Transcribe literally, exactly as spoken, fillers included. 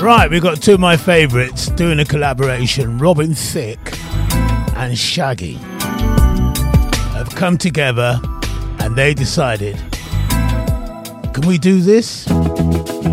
Right, we've got two of my favourites doing a collaboration. Robin Thicke and Shaggy have come together and they decided, can we do this?